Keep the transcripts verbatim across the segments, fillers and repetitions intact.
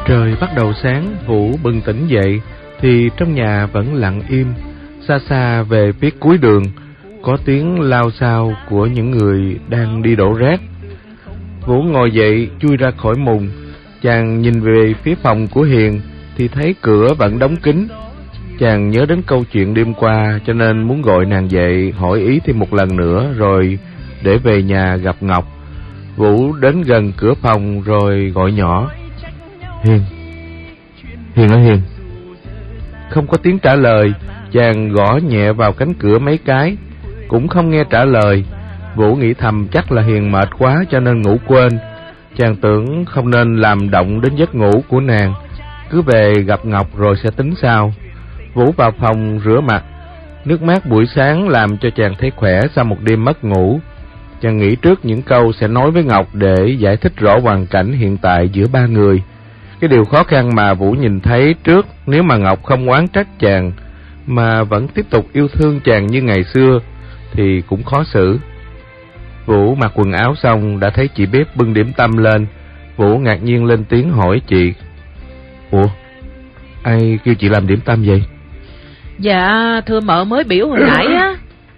Trời bắt đầu sáng, Vũ bừng tỉnh dậy thì trong nhà vẫn lặng im. Xa xa về phía cuối đường có tiếng lao xao của những người đang đi đổ rác. Vũ ngồi dậy chui ra khỏi mùng. Chàng nhìn về phía phòng của Hiền thì thấy cửa vẫn đóng kín. Chàng nhớ đến câu chuyện đêm qua cho nên muốn gọi nàng dậy hỏi ý thêm một lần nữa rồi để về nhà gặp Ngọc. Vũ đến gần cửa phòng rồi gọi nhỏ: Hiền, Hiền ơi Hiền. Không có tiếng trả lời. Chàng gõ nhẹ vào cánh cửa mấy cái cũng không nghe trả lời. Vũ nghĩ thầm chắc là Hiền mệt quá cho nên ngủ quên. Chàng tưởng không nên làm động đến giấc ngủ của nàng, cứ về gặp Ngọc rồi sẽ tính sau. Vũ vào phòng rửa mặt. Nước mát buổi sáng làm cho chàng thấy khỏe sau một đêm mất ngủ. Chàng nghĩ trước những câu sẽ nói với Ngọc để giải thích rõ hoàn cảnh hiện tại giữa ba người. Cái điều khó khăn mà Vũ nhìn thấy trước, nếu mà Ngọc không oán trách chàng mà vẫn tiếp tục yêu thương chàng như ngày xưa thì cũng khó xử. Vũ mặc quần áo xong đã thấy chị bếp bưng điểm tâm lên. Vũ ngạc nhiên lên tiếng hỏi chị: Ủa, ai kêu chị làm điểm tâm vậy? Dạ thưa mợ mới biểu hồi nãy á.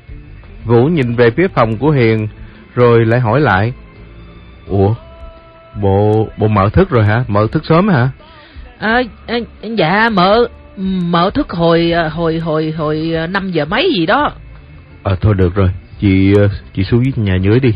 Vũ nhìn về phía phòng của Hiền rồi lại hỏi lại: Ủa, bộ bộ mợ thức rồi hả? Mợ thức sớm hả? À, dạ mợ mợ thức hồi hồi hồi hồi năm giờ mấy gì đó. Ờ thôi được rồi, chị chị xuống nhà dưới đi.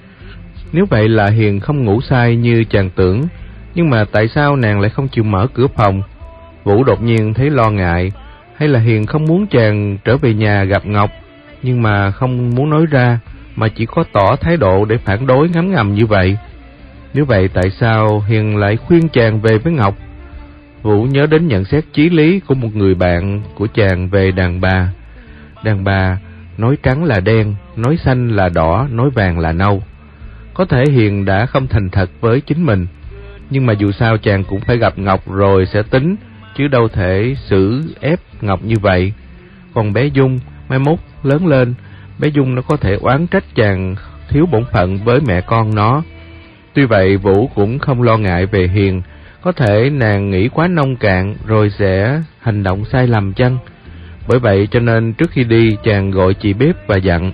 Nếu vậy là Hiền không ngủ say như chàng tưởng, nhưng mà tại sao nàng lại không chịu mở cửa phòng? Vũ đột nhiên thấy lo ngại. Hay là Hiền không muốn chàng trở về nhà gặp Ngọc, nhưng mà không muốn nói ra, mà chỉ có tỏ thái độ để phản đối ngấm ngầm như vậy? Nếu vậy tại sao Hiền lại khuyên chàng về với Ngọc? Vũ nhớ đến nhận xét chí lý của một người bạn của chàng về đàn bà. Đàn bà nói trắng là đen, nói xanh là đỏ, nói vàng là nâu. Có thể Hiền đã không thành thật với chính mình, nhưng mà dù sao chàng cũng phải gặp Ngọc rồi sẽ tính, chứ đâu thể xử ép Ngọc như vậy. Còn bé Dung, mai mốt lớn lên, bé Dung nó có thể oán trách chàng thiếu bổn phận với mẹ con nó. Tuy vậy Vũ cũng không lo ngại về Hiền. Có thể nàng nghĩ quá nông cạn rồi sẽ hành động sai lầm chăng? Bởi vậy cho nên trước khi đi chàng gọi chị bếp và dặn: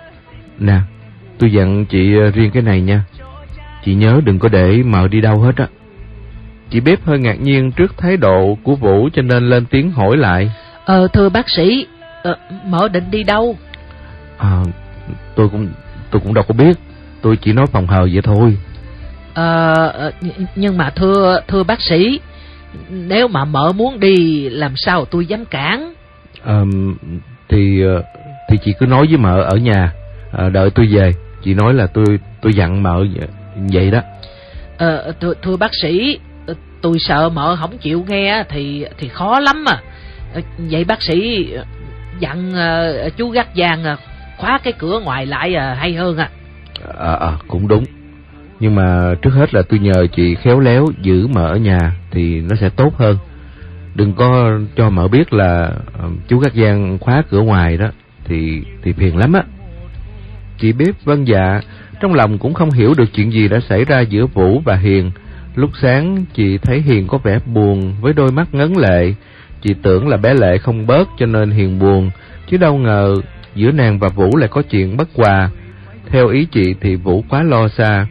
Nè, tôi dặn chị riêng cái này nha, chị nhớ đừng có để mợ đi đâu hết á. Chị bếp hơi ngạc nhiên trước thái độ của Vũ cho nên lên tiếng hỏi lại: Ờ thưa bác sĩ, ờ, mợ định đi đâu? À, tôi cũng tôi cũng đâu có biết, tôi chỉ nói phòng hờ vậy thôi. Ờ, nhưng mà thưa thưa bác sĩ, nếu mà mợ muốn đi làm sao tôi dám cản? À, thì thì chị cứ nói với mợ ở nhà, à, đợi tôi về. Chị nói là tôi tôi dặn mợ vậy đó. Ờ, thưa, thưa bác sĩ, tôi sợ mợ không chịu nghe thì thì khó lắm mà. Vậy bác sĩ dặn uh, chú gắt giang uh, khóa cái cửa ngoài lại uh, hay hơn à. À, à cũng đúng. Nhưng mà trước hết là tôi nhờ chị khéo léo giữ mợ ở nhà thì nó sẽ tốt hơn. Đừng có cho mợ biết là uh, chú gắt giang khóa cửa ngoài đó thì thì phiền lắm á. Chị bếp vâng dạ. Trong lòng cũng không hiểu được chuyện gì đã xảy ra giữa Vũ và Hiền. Lúc sáng chị thấy Hiền có vẻ buồn với đôi mắt ngấn lệ. Chị tưởng là bé Lệ không bớt cho nên Hiền buồn, chứ đâu ngờ giữa nàng và Vũ lại có chuyện bất hòa. Theo ý chị thì Vũ quá lo xa.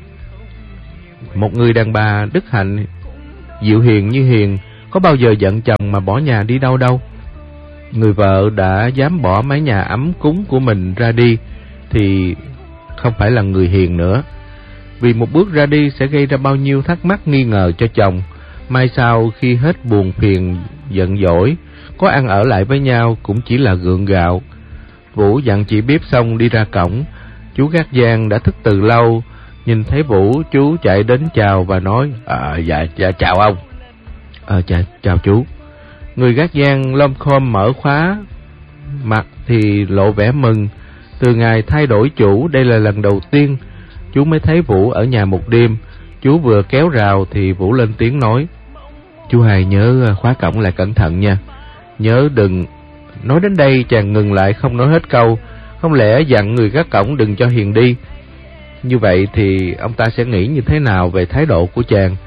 Một người đàn bà đức hạnh, dịu hiền như Hiền có bao giờ giận chồng mà bỏ nhà đi đâu đâu. Người vợ đã dám bỏ mái nhà ấm cúng của mình ra đi thì không phải là người hiền nữa. Vì một bước ra đi sẽ gây ra bao nhiêu thắc mắc nghi ngờ cho chồng. Mai sau khi hết buồn phiền giận dỗi, có ăn ở lại với nhau cũng chỉ là gượng gạo. Vũ dặn chị bếp xong đi ra cổng. Chú gác giang đã thức từ lâu. Nhìn thấy Vũ, chú chạy đến chào và nói: À dạ, dạ chào ông. Ờ dạ chào chú. Người gác giang lom khom mở khóa, mặt thì lộ vẻ mừng. Từ ngày thay đổi chủ, đây là lần đầu tiên chú mới thấy Vũ ở nhà một đêm. Chú vừa kéo rào thì Vũ lên tiếng nói: Chú Hai nhớ khóa cổng lại cẩn thận nha. Nhớ đừng... Nói đến đây chàng ngừng lại không nói hết câu. Không lẽ dặn người gác cổng đừng cho Hiền đi? Như vậy thì ông ta sẽ nghĩ như thế nào về thái độ của chàng?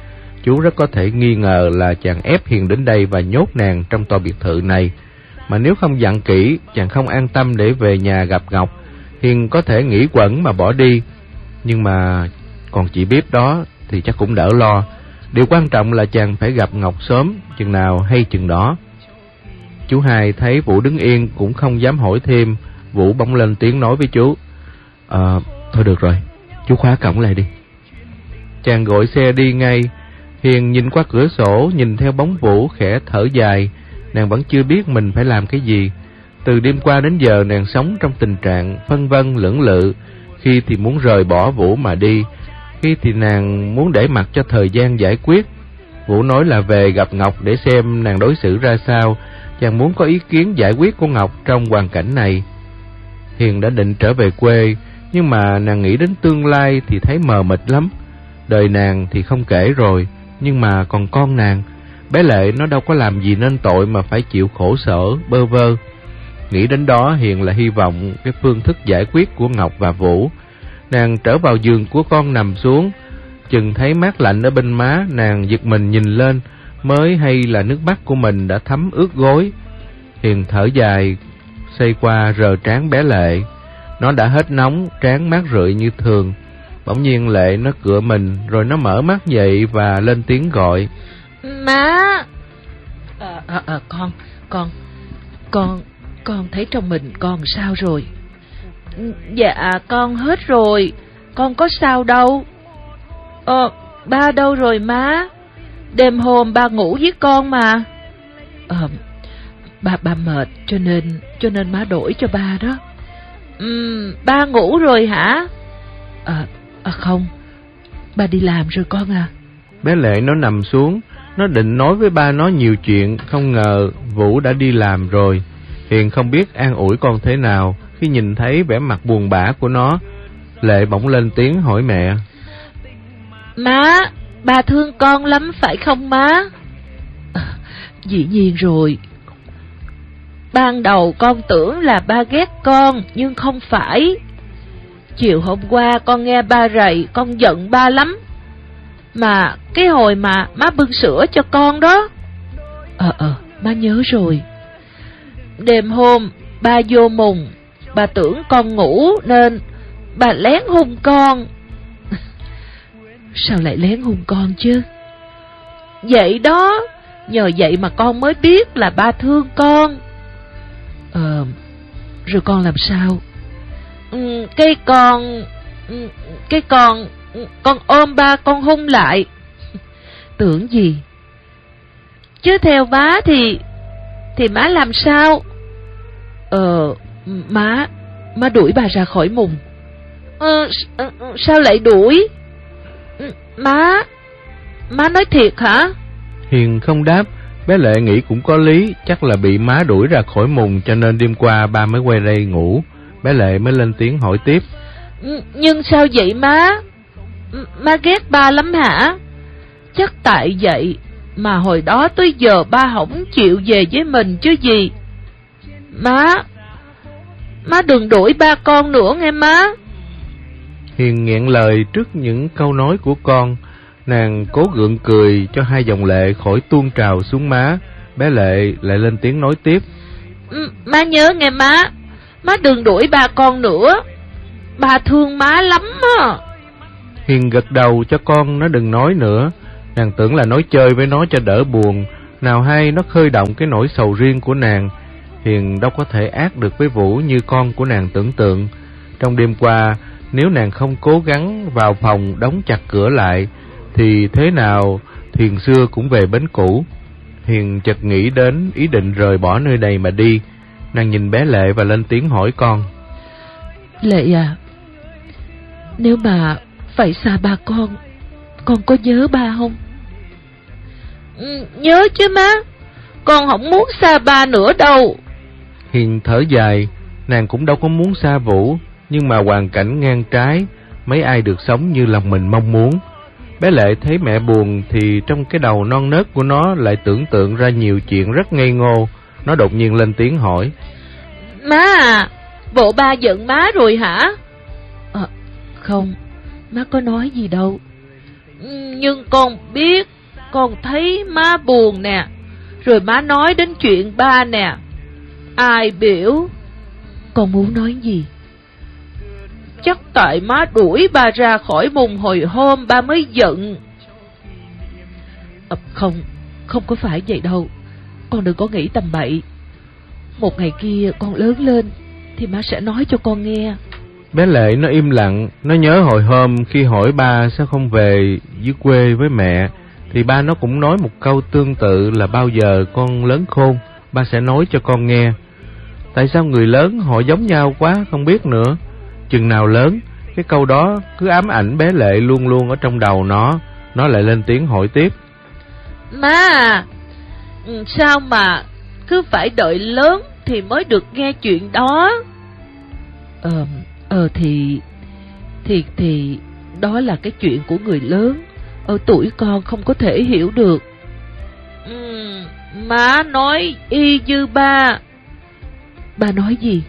chú rất có thể nghi ngờ là chàng ép Hiền đến đây và nhốt nàng trong tòa biệt thự này. Mà nếu không dặn kỹ, chàng không an tâm để về nhà gặp Ngọc. Hiền có thể nghĩ quẩn mà bỏ đi, nhưng mà còn chị Biếp đó thì chắc cũng đỡ lo. Điều quan trọng là chàng phải gặp Ngọc sớm, chừng nào hay chừng đó. Chú Hai thấy Vũ đứng yên cũng không dám hỏi thêm. Vũ bỗng lên tiếng nói với chú: Ờ, thôi được rồi, chú khóa cổng lại đi. Chàng gọi xe đi ngay. Hiền nhìn qua cửa sổ, nhìn theo bóng Vũ khẽ thở dài. Nàng vẫn chưa biết mình phải làm cái gì. Từ đêm qua đến giờ nàng sống trong tình trạng phân vân lưỡng lự. Khi thì muốn rời bỏ Vũ mà đi, khi thì nàng muốn để mặc cho thời gian giải quyết. Vũ nói là về gặp Ngọc để xem nàng đối xử ra sao. Chàng muốn có ý kiến giải quyết của Ngọc trong hoàn cảnh này. Hiền đã định trở về quê, nhưng mà nàng nghĩ đến tương lai thì thấy mờ mịt lắm. Đời nàng thì không kể rồi, nhưng mà còn con nàng, bé Lệ nó đâu có làm gì nên tội mà phải chịu khổ sở bơ vơ. Nghĩ đến đó, Hiền là hy vọng cái phương thức giải quyết của Ngọc và Vũ. Nàng trở vào giường của con nằm xuống, chừng thấy mát lạnh ở bên má, nàng giật mình nhìn lên, mới hay là nước mắt của mình đã thấm ướt gối. Hiền thở dài, xoay qua rờ trán bé Lệ. Nó đã hết nóng, trán mát rượi như thường. Bỗng nhiên Lệ nó cựa mình, rồi nó mở mắt dậy và lên tiếng gọi: Má! À, à, à, con, con, con, con thấy trong mình con sao rồi? Dạ, con hết rồi, con có sao đâu. Ờ, ba đâu rồi má? Đêm hôm ba ngủ với con mà. Ờ, ba ba mệt cho nên cho nên má đổi cho ba đó. Ừm, ba ngủ rồi hả? À, à không, ba đi làm rồi con à. Bé Lệ nó nằm xuống, nó định nói với ba nó nhiều chuyện, không ngờ Vũ đã đi làm rồi. Hiền không biết an ủi con thế nào khi nhìn thấy vẻ mặt buồn bã của nó. Lệ bỗng lên tiếng hỏi mẹ: Má, ba thương con lắm phải không má? À, dĩ nhiên rồi. Ban đầu con tưởng là ba ghét con, nhưng không phải. Chiều hôm qua con nghe ba rầy, con giận ba lắm. Mà cái hồi mà má bưng sữa cho con đó. Ờ ờ, má nhớ rồi. Đêm hôm ba vô mùng, bà tưởng con ngủ nên bà lén hôn con. Sao lại lén hôn con chứ? Vậy đó, nhờ vậy mà con mới biết là ba thương con. Ờ, rồi con làm sao? Ừ, cái con ừ, Cái con Con ôm ba con hôn lại. Tưởng gì? Chứ theo má thì Thì má làm sao? Ờ, má Má đuổi bà ra khỏi mùng. Ờ, sao lại đuổi? Má Má nói thiệt hả? Hiền không đáp. Bé Lệ nghĩ cũng có lý, chắc là bị má đuổi ra khỏi mùng cho nên đêm qua ba mới quay đây ngủ. Bé Lệ mới lên tiếng hỏi tiếp: Nhưng sao vậy má? Má ghét ba lắm hả? Chắc tại vậy mà hồi đó tới giờ ba không chịu về với mình chứ gì. Má Má đừng đuổi ba con nữa nghe má. Hiền nghẹn lời trước những câu nói của con. Nàng cố gượng cười cho hai dòng lệ khỏi tuôn trào xuống má. Bé Lệ lại lên tiếng nói tiếp: Má nhớ nghe má, má đừng đuổi ba con nữa. Ba thương má lắm á. Hiền gật đầu cho con nó đừng nói nữa. Nàng tưởng là nói chơi với nó cho đỡ buồn, nào hay nó khơi động cái nỗi sầu riêng của nàng. Hiền đâu có thể ác được với Vũ như con của nàng tưởng tượng. Trong đêm qua, nếu nàng không cố gắng vào phòng đóng chặt cửa lại, thì thế nào thuyền xưa cũng về bến cũ. Hiền chợt nghĩ đến ý định rời bỏ nơi này mà đi. Nàng nhìn bé Lệ và lên tiếng hỏi con: Lệ à, nếu mà phải xa ba con, con có nhớ ba không? Ừ, nhớ chứ má. Con không muốn xa ba nữa đâu. Hiền thở dài. Nàng cũng đâu có muốn xa Vũ, nhưng mà hoàn cảnh ngang trái, mấy ai được sống như lòng mình mong muốn. Bé Lệ thấy mẹ buồn thì trong cái đầu non nớt của nó lại tưởng tượng ra nhiều chuyện rất ngây ngô. Nó đột nhiên lên tiếng hỏi: Má à, bộ ba giận má rồi hả? À, không, má có nói gì đâu. Nhưng con biết con thấy má buồn nè, rồi má nói đến chuyện ba nè. Ai biểu? Con muốn nói gì? Chắc tại má đuổi ba ra khỏi mùng hồi hôm ba mới giận. À, không, không có phải vậy đâu. Con đừng có nghĩ tầm bậy. Một ngày kia con lớn lên thì má sẽ nói cho con nghe. Bé Lệ nó im lặng. Nó nhớ hồi hôm khi hỏi ba sao không về dưới quê với mẹ, thì ba nó cũng nói một câu tương tự là bao giờ con lớn khôn ba sẽ nói cho con nghe. Tại sao người lớn họ giống nhau quá không biết nữa. Chừng nào lớn, cái câu đó cứ ám ảnh bé Lệ luôn luôn ở trong đầu nó. Nó lại lên tiếng hỏi tiếp. Má à, sao mà cứ phải đợi lớn thì mới được nghe chuyện đó? Ờ, ờ thì, thì, thì đó là cái chuyện của người lớn. Ở tuổi con không có thể hiểu được. Ừ, má nói y như ba. Ba nói gì?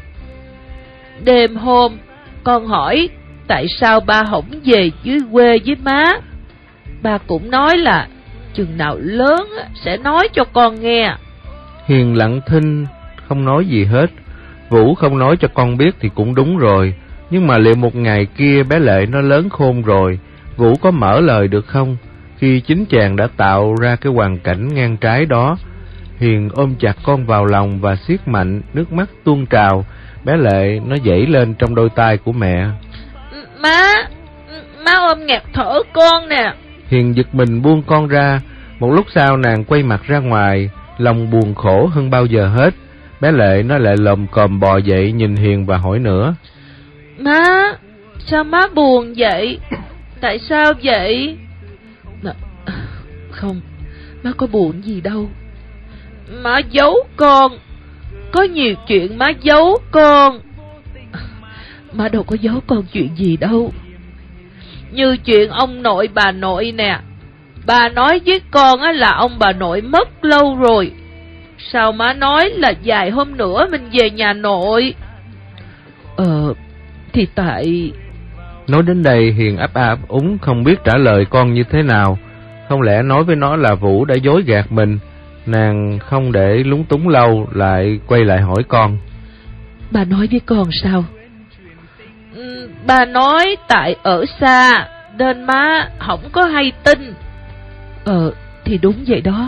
Đêm hôm con hỏi tại sao ba không về dưới quê với má. Ba cũng nói là chừng nào lớn sẽ nói cho con nghe. Hiền lặng thinh, không nói gì hết. Vũ không nói cho con biết thì cũng đúng rồi. Nhưng mà liệu một ngày kia bé Lệ nó lớn khôn rồi, Vũ có mở lời được không? Khi chính chàng đã tạo ra cái hoàn cảnh ngang trái đó. Hiền ôm chặt con vào lòng và siết mạnh, nước mắt tuôn trào. Bé Lệ nó dãy lên trong đôi tay của mẹ. Má, má ôm nghẹt thở con nè. Hiền giật mình buông con ra. Một lúc sau nàng quay mặt ra ngoài, lòng buồn khổ hơn bao giờ hết. Bé Lệ nó lại lồm cồm bò dậy nhìn Hiền và hỏi nữa. Má, sao má buồn vậy? Tại sao vậy? Không, má có buồn gì đâu. Má giấu con. Có nhiều chuyện má giấu con. Má đâu có giấu con chuyện gì đâu. Như chuyện ông nội bà nội nè. Bà nói với con á là ông bà nội mất lâu rồi. Sao má nói là vài hôm nữa mình về nhà nội? Ờ, thì tại... Nói đến đây Hiền ấp a ấp úng không biết trả lời con như thế nào. Không lẽ nói với nó là Vũ đã dối gạt mình. Nàng không để lúng túng lâu, lại quay lại hỏi con. Bà nói với con sao? Ừ, bà nói tại ở xa nên má không có hay tin. Ờ, thì đúng vậy đó.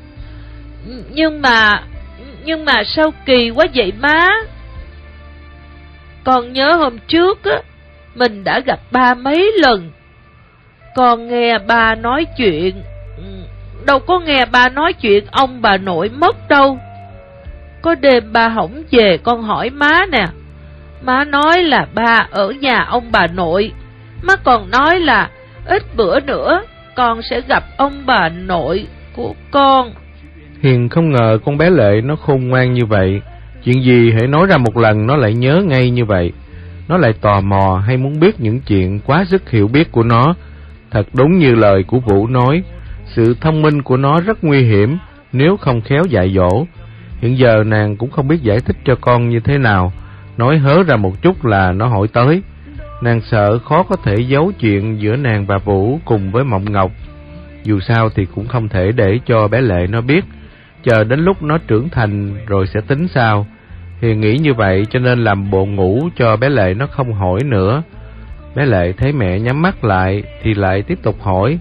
Nhưng mà Nhưng mà sao kỳ quá vậy má? Con nhớ hôm trước á, mình đã gặp ba mấy lần. Con nghe ba nói chuyện, đâu có nghe ba nói chuyện ông bà nội mất đâu. Có đêm ba hổng về con hỏi má nè. Má nói là ba ở nhà ông bà nội. Má còn nói là ít bữa nữa con sẽ gặp ông bà nội của con. Hiền không ngờ con bé Lệ nó khôn ngoan như vậy. Chuyện gì hãy nói ra một lần nó lại nhớ ngay như vậy. Nó lại tò mò hay muốn biết những chuyện quá sức hiểu biết của nó. Thật đúng như lời của Vũ nói, sự thông minh của nó rất nguy hiểm nếu không khéo dạy dỗ. Hiện giờ nàng cũng không biết giải thích cho con như thế nào. Nói hớ ra một chút là nó hỏi tới. Nàng sợ khó có thể giấu chuyện giữa nàng và Vũ cùng với Mộng Ngọc. Dù sao thì cũng không thể để cho bé Lệ nó biết. Chờ đến lúc nó trưởng thành rồi sẽ tính sao. Hiền nghĩ như vậy cho nên làm bộ ngủ cho bé Lệ nó không hỏi nữa. Bé Lệ thấy mẹ nhắm mắt lại thì lại tiếp tục hỏi.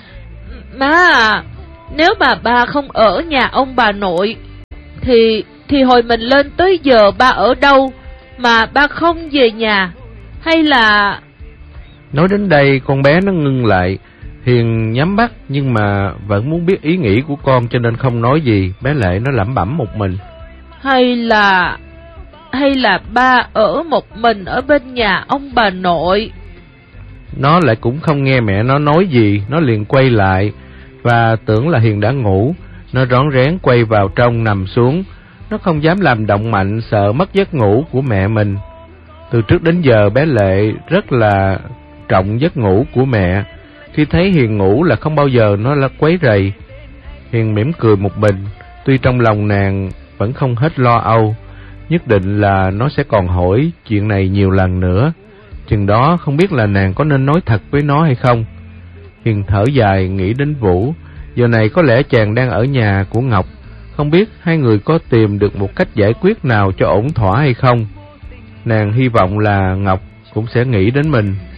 Má à, nếu mà ba không ở nhà ông bà nội Thì thì hồi mình lên tới giờ ba ở đâu mà ba không về nhà? Hay là... Nói đến đây con bé nó ngưng lại. Hiền nhắm mắt nhưng mà vẫn muốn biết ý nghĩ của con cho nên không nói gì. Bé Lệ nó lẩm bẩm một mình. Hay là... Hay là ba ở một mình ở bên nhà ông bà nội? Nó lại cũng không nghe mẹ nó nói gì. Nó liền quay lại và tưởng là Hiền đã ngủ. Nó rón rén quay vào trong nằm xuống. Nó không dám làm động mạnh, sợ mất giấc ngủ của mẹ mình. Từ trước đến giờ bé Lệ rất là trọng giấc ngủ của mẹ. Khi thấy Hiền ngủ là không bao giờ nó là quấy rầy. Hiền mỉm cười một mình. Tuy trong lòng nàng vẫn không hết lo âu, nhất định là nó sẽ còn hỏi chuyện này nhiều lần nữa. Chừng đó không biết là nàng có nên nói thật với nó hay không. Hiền thở dài nghĩ đến Vũ. Giờ này có lẽ chàng đang ở nhà của Ngọc. Không biết hai người có tìm được một cách giải quyết nào cho ổn thỏa hay không. Nàng hy vọng là Ngọc cũng sẽ nghĩ đến mình